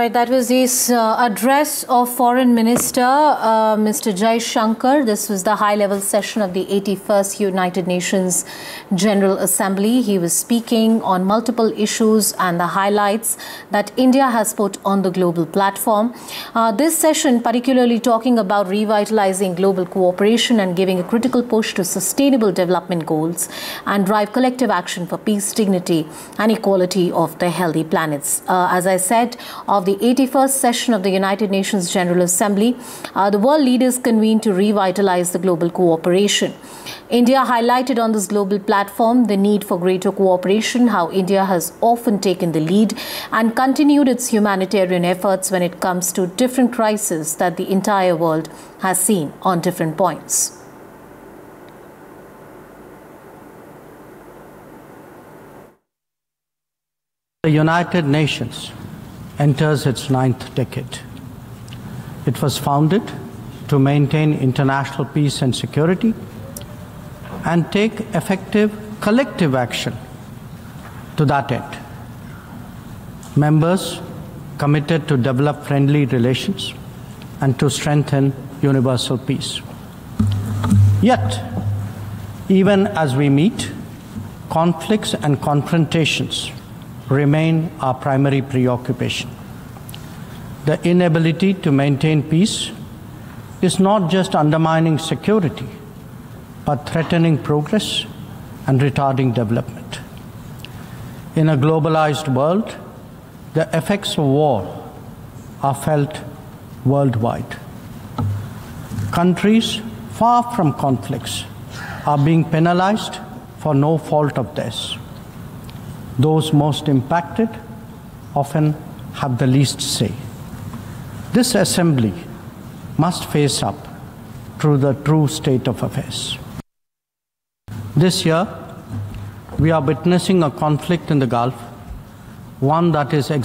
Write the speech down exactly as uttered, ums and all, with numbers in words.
right, that was his uh, address of Foreign Minister uh, Mister Jai Shankar. This was the high-level session of the eighty-first United Nations General Assembly. He was speaking on multiple issues and the highlights that India has put on the global platform. Uh, this session particularly talking about revitalizing global cooperation and giving a critical push to sustainable development goals and drive collective action for peace, dignity and equality of the healthy planets. Uh, as I said, of the eighty-first session of the United Nations General Assembly, uh, the world leaders convened to revitalize the global cooperation. India highlighted on this global platform the need for greater cooperation, how India has often taken the lead and continued its humanitarian efforts when it comes to different crises that the entire world has seen on different points. The United Nations enters its ninth decade. It was founded to maintain international peace and security and take effective collective action to that end. Members committed to develop friendly relations and to strengthen universal peace. Yet, even as we meet, conflicts and confrontations remain our primary preoccupation. The inability to maintain peace is not just undermining security, but threatening progress and retarding development. In a globalized world, the effects of war are felt worldwide. Countries far from conflicts are being penalized for no fault of theirs. Those most impacted often have the least say. This assembly must face up to the true state of affairs. This year, we are witnessing a conflict in the Gulf, one that is